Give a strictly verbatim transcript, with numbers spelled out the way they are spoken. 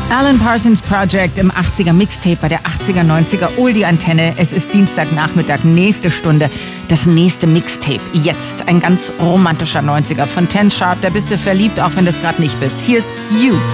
Alan Parsons Project im achtziger Mixtape bei der achtziger, neunziger Oldie-Antenne. Es ist Dienstagnachmittag, nächste Stunde, das nächste Mixtape. Jetzt ein ganz romantischer neunziger von Ten Sharp. Da bist du verliebt, auch wenn du es gerade nicht bist. Hier ist You.